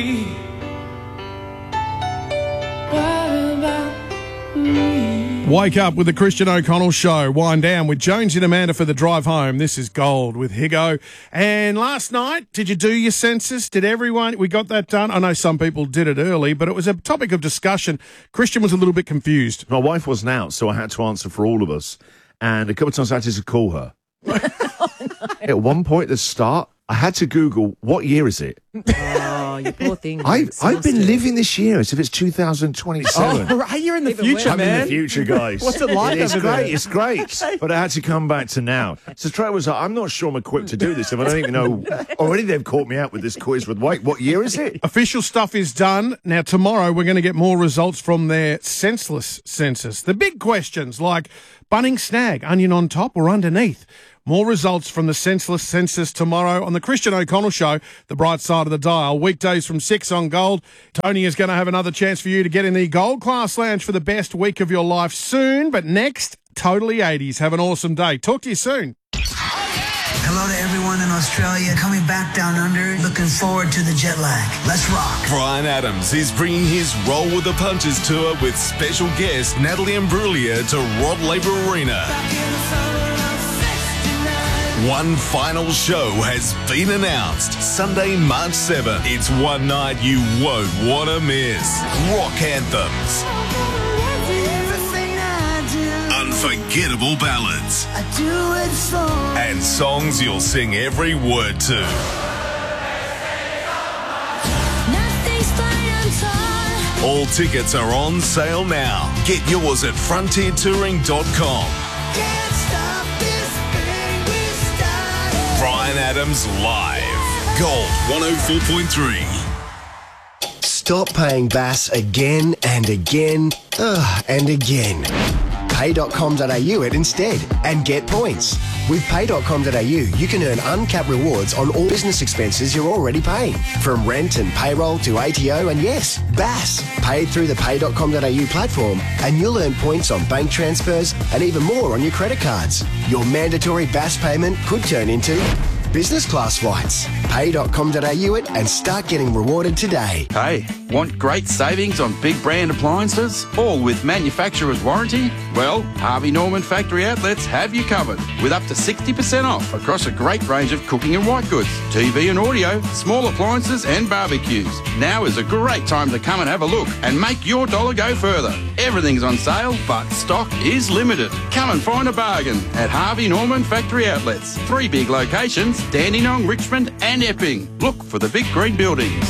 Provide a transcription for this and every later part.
Wake up with the Christian O'Connell Show. Wind down with Jones and Amanda for the drive home. This is Gold with Higo. And last night, did you do your census? Did everyone? We got that done. I know some people did it early, but it was a topic of discussion. Christian was a little bit confused. My wife wasn't out, so I had to answer for all of us. And a couple of times I had to call her. At one point at the start, I had to Google, what year is it? Oh, you poor thing. I've been living this year as if it's 2027. Oh, right, you're in the future, I'm man. in the future, guys. What's it like It's over great, there? it's great. Okay. But I had to come back to now. So Trey was like, I'm not sure I'm equipped to do this if I don't even know. Already they've caught me out with this quiz with, wait, what year is it? Official stuff is done. Now, tomorrow we're going to get more results from their senseless census. The big questions like Bunnings snag, onion on top or underneath. More results from the senseless census tomorrow on the Christian O'Connell Show, the bright side of the dial. Weekdays from 6 on Gold. Tony is going to have another chance for you to get in the Gold Class Lounge for the best week of your life soon. But next, Totally 80s. Have an awesome day. Talk to you soon. Hello to everyone in Australia. Coming back down under. Looking forward to the jet lag. Let's rock. Bryan Adams is bringing his Roll with the Punches tour with special guest Natalie Imbruglia to Rod Laver Arena. One final show has been announced. Sunday, March 7th. It's one night you won't want to miss. Rock anthems. Unforgettable ballads. And songs you'll sing every word to. All tickets are on sale now. Get yours at frontiertouring.com. Bryan Adams live. Gold 104.3. Stop paying Bass again and again and again. Pay.com.au it instead and get points. With Pay.com.au, you can earn uncapped rewards on all business expenses you're already paying. From rent and payroll to ATO and yes, Bass. Paid through the Pay.com.au platform and you'll earn points on bank transfers and even more on your credit cards. Your mandatory Bass payment could turn into business class flights. Pay.com.au it and start getting rewarded today. Hey, want great savings on big brand appliances, all with manufacturer's warranty? Well, Harvey Norman Factory Outlets have you covered with up to 60% off across a great range of cooking and white goods, TV and audio, small appliances and barbecues. Now is a great time to come and have a look and make your dollar go further. Everything's on sale, but stock is limited. Come and find a bargain at Harvey Norman Factory Outlets. 3 big locations, Dandenong, Richmond and Epping. Look for the big green buildings.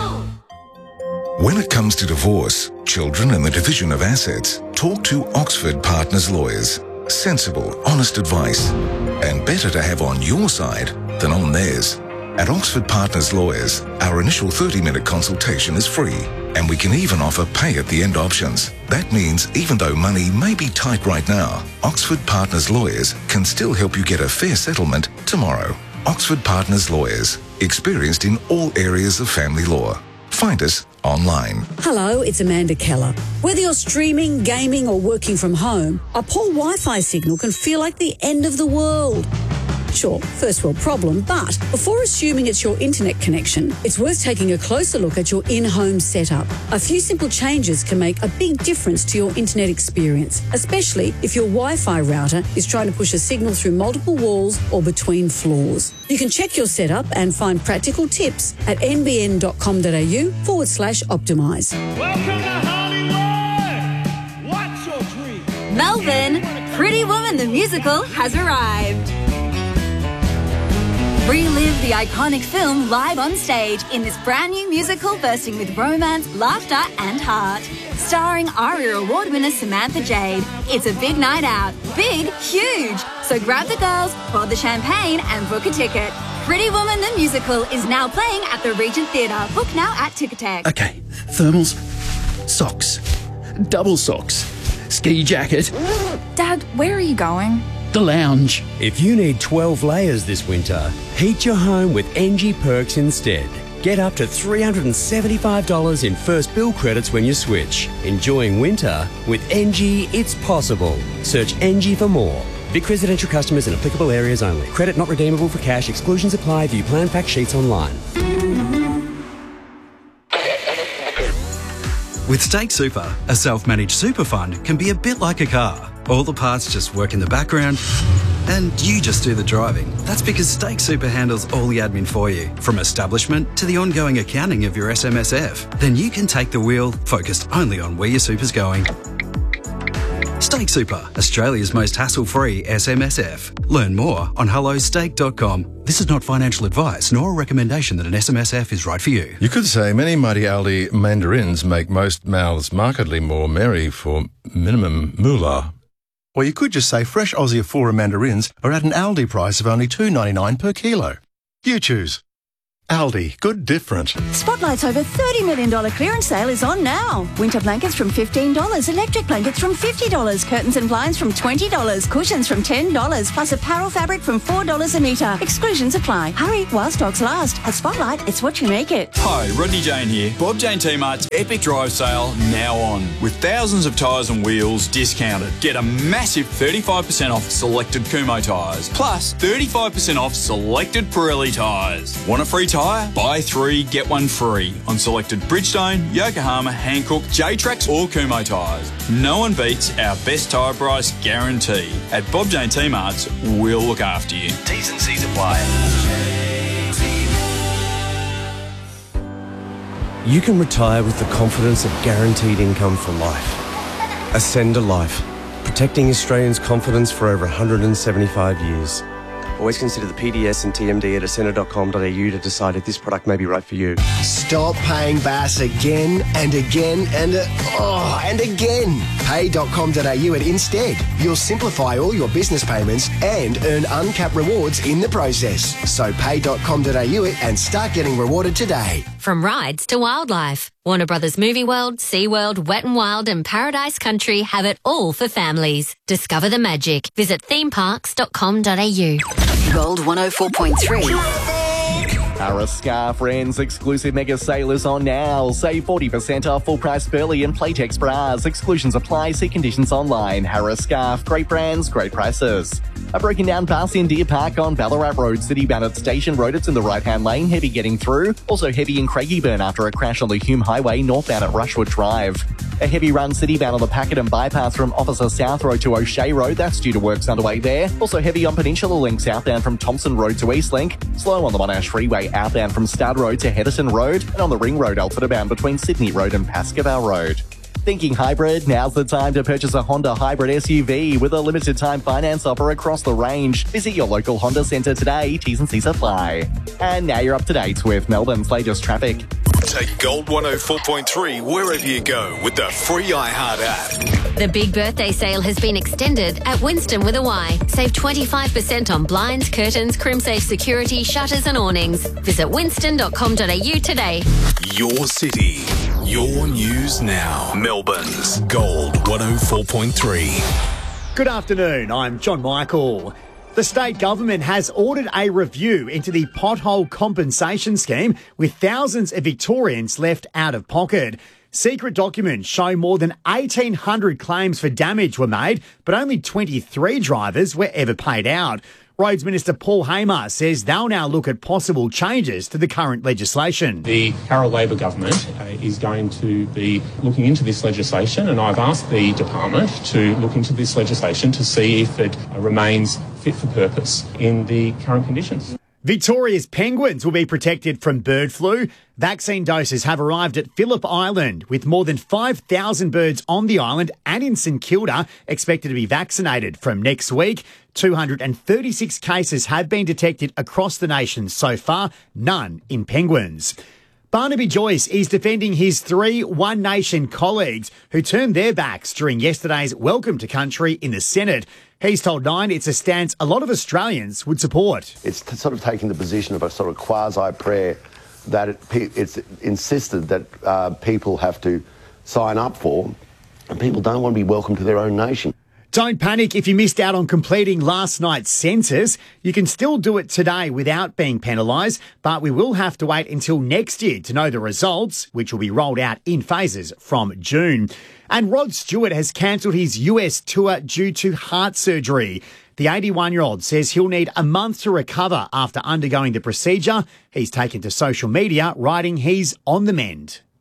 When it comes to divorce, children and the division of assets, talk to Oxford Partners Lawyers. Sensible, honest advice. And better to have on your side than on theirs. At Oxford Partners Lawyers, our initial 30-minute consultation is free. And we can even offer pay-at-the-end options. That means even though money may be tight right now, Oxford Partners Lawyers can still help you get a fair settlement tomorrow. Oxford Partners Lawyers, experienced in all areas of family law. Find us online. Hello, it's Amanda Keller. Whether you're streaming, gaming or working from home, a poor Wi-Fi signal can feel like the end of the world. Sure, first world problem, but before assuming it's your internet connection, it's worth taking a closer look at your in-home setup. A few simple changes can make a big difference to your internet experience, especially if your Wi-Fi router is trying to push a signal through multiple walls or between floors. You can check your setup and find practical tips at nbn.com.au/optimise. Welcome to Hollywood! What's your dream? Melbourne, Pretty Woman the musical has arrived. Relive the iconic film live on stage in this brand new musical bursting with romance, laughter and heart. Starring ARIA Award winner Samantha Jade. It's a big night out. Big, huge. So grab the girls, pour the champagne and book a ticket. Pretty Woman the musical is now playing at the Regent Theatre. Book now at Ticketek. Okay, thermals, socks, double socks, ski jacket. Dad, where are you going? The lounge. If you need 12 layers this winter, heat your home with NG Perks instead. Get up to $375 in first bill credits when you switch. Enjoying winter with NG, it's possible. Search NG for more. Vic residential customers in applicable areas only. Credit not redeemable for cash. Exclusions apply. View plan fact sheets online. With Stake Super, a self-managed super fund can be a bit like a car. All the parts just work in the background and you just do the driving. That's because Stake Super handles all the admin for you, from establishment to the ongoing accounting of your SMSF. Then you can take the wheel, focused only on where your super's going. Stake Super, Australia's most hassle-free SMSF. Learn more on hellostake.com. This is not financial advice nor a recommendation that an SMSF is right for you. You could say many mighty Aldi mandarins make most mouths markedly more merry for minimum moolah. Or you could just say fresh Aussie Afura mandarins are at an Aldi price of only $2.99 per kilo. You choose. Aldi, good different. Spotlight's over $30 million clearance sale is on now. Winter blankets from $15, electric blankets from $50, curtains and blinds from $20, cushions from $10, plus apparel fabric from $4 a metre. Exclusions apply. Hurry while stocks last. At Spotlight, it's what you make it. Hi, Rodney Jane here. Bob Jane T-Mart's Epic Drive Sale now on. With thousands of tyres and wheels discounted. Get a massive 35% off selected Kumho tyres. Plus 35% off selected Pirelli tyres. Want a free tyre? Buy 3, get 1 free on selected Bridgestone, Yokohama, Hankook, J-Trax or Kumho tyres. No one beats our best tyre price guarantee. At Bob Jane T-Mart's, we'll look after you. T's and C's apply. You can retire with the confidence of guaranteed income for life. Ascender Life, protecting Australians' confidence for over 175 years. Always consider the PDS and TMD at ascender.com.au to decide if this product may be right for you. Stop paying Bass again and again and again. Pay.com.au at Instead. You'll simplify all your business payments and earn uncapped rewards in the process. So pay.com.au and start getting rewarded today. From rides to wildlife, Warner Brothers Movie World, SeaWorld, Wet n Wild and Paradise Country have it all for families. Discover the magic. Visit themeparks.com.au. Gold 104.3. Harris Scarf Friends exclusive mega sale is on now. Save 40% off full price Burley and Playtex bras. Exclusions apply. See conditions online. Harris Scarf. Great brands, great prices. A broken down bus in Deer Park on Ballarat Road. City bound at Station Road. It's in the right hand lane. Heavy getting through. Also heavy in Craigieburn after a crash on the Hume Highway northbound at Rushwood Drive. A heavy run city bound on the Pakenham bypass from Officer South Road to O'Shea Road. That's due to works underway there. Also heavy on Peninsula Link southbound from Thompson Road to Eastlink. Slow on the Monash Freeway outbound from Stud Road to Hedderton Road. And on the Ring Road Alfred bound between Sydney Road and Pascoe Road. Thinking hybrid? Now's the time to purchase a Honda hybrid SUV with a limited time finance offer across the range. Visit your local Honda centre today. T's and C's apply. And now you're up to date with Melbourne's latest traffic. Take Gold 104.3 wherever you go with the free iHeart app. The big birthday sale has been extended at Winston with a Y. Save 25% on blinds, curtains, CrimSafe security, shutters and awnings. Visit winston.com.au today. Your city, your news now. Melbourne's Gold 104.3. Good afternoon, I'm John Michael. The state government has ordered a review into the pothole compensation scheme with thousands of Victorians left out of pocket. Secret documents show more than 1,800 claims for damage were made, but only 23 drivers were ever paid out. Roads Minister Paul Hamer says they'll now look at possible changes to the current legislation. The Carroll Labor government is going to be looking into this legislation, and I've asked the department to look into this legislation to see if it remains fit for purpose in the current conditions. Victoria's penguins will be protected from bird flu. Vaccine doses have arrived at Phillip Island, with more than 5,000 birds on the island and in St Kilda expected to be vaccinated from next week. 236 cases have been detected across the nation so far, none in penguins. Barnaby Joyce is defending his 3 One Nation colleagues who turned their backs during yesterday's Welcome to Country in the Senate. He's told Nine it's a stance a lot of Australians would support. It's sort of taking the position of a sort of quasi-prayer that it's insisted that people have to sign up for, and people don't want to be welcome to their own nation. Don't panic if you missed out on completing last night's census. You can still do it today without being penalised, but we will have to wait until next year to know the results, which will be rolled out in phases from June. And Rod Stewart has cancelled his US tour due to heart surgery. The 81-year-old says he'll need a month to recover after undergoing the procedure. He's taken to social media, writing he's on the mend.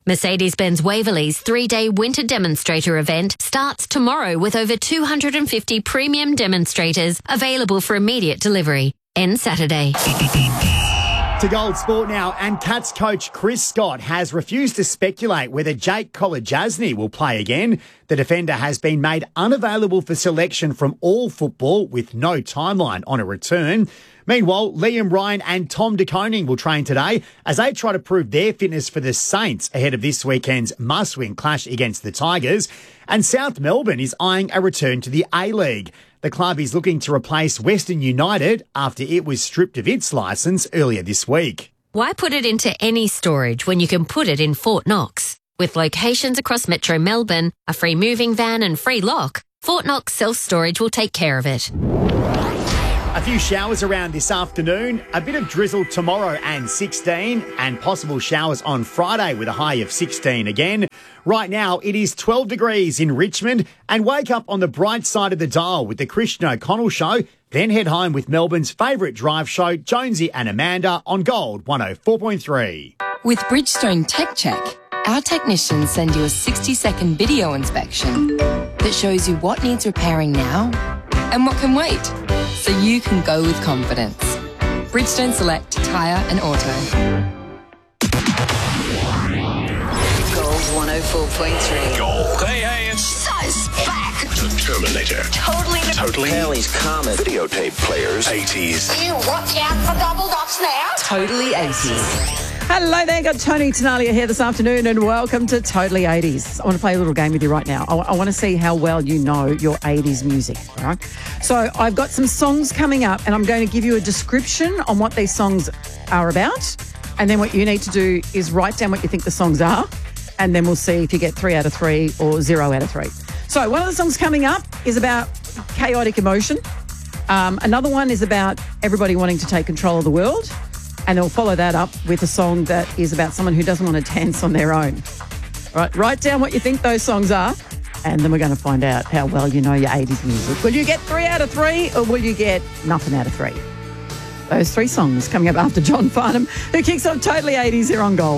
Mercedes-Benz Waverley's 3-day winter demonstrator event starts tomorrow with over 250 premium demonstrators available for immediate delivery. Ends Saturday. To Gold Sport now, and Cats coach Chris Scott has refused to speculate whether Jake Kolodjasny will play again. The defender has been made unavailable for selection from all football with no timeline on a return. Meanwhile, Liam Ryan and Tom De Koning will train today as they try to prove their fitness for the Saints ahead of this weekend's must-win clash against the Tigers. And South Melbourne is eyeing a return to the A-League. The club is looking to replace Western United after it was stripped of its licence earlier this week. Why put it into any storage when you can put it in Fort Knox? With locations across Metro Melbourne, a free moving van and free lock, Fort Knox Self-Storage will take care of it. A few showers around this afternoon, a bit of drizzle tomorrow and 16, and possible showers on Friday with a high of 16 again. Right now, it is 12 degrees in Richmond, and wake up on the bright side of the dial with the Christian O'Connell Show, then head home with Melbourne's favourite drive show, Jonesy and Amanda, on Gold 104.3. With Bridgestone Tech Check, our technicians send you a 60-second video inspection that shows you what needs repairing now and what can wait, so you can go with confidence. Bridgestone Select Tyre and Auto. Gold 104.3. Gold. Hey, it's so back. The Terminator. Totally. Halley's Comet. Videotape players. 80s. You watch out for double dots now. Totally 80s. Hello there, got Tony Tenalia here this afternoon and welcome to Totally 80s. I want to play a little game with you right now. I want to see how well you know your 80s music, all right? So I've got some songs coming up and I'm going to give you a description on what these songs are about, and then what you need to do is write down what you think the songs are, and then we'll see if you get 3 out of 3 or 0 out of 3. So one of the songs coming up is about chaotic emotion. Another one is about everybody wanting to take control of the world. And they'll follow that up with a song that is about someone who doesn't want to dance on their own. All right, write down what you think those songs are, and then we're going to find out how well you know your 80s music. Will you get 3 out of 3, or will you get nothing out of 3? Those 3 songs coming up after John Farnham, who kicks off Totally 80s here on Gold.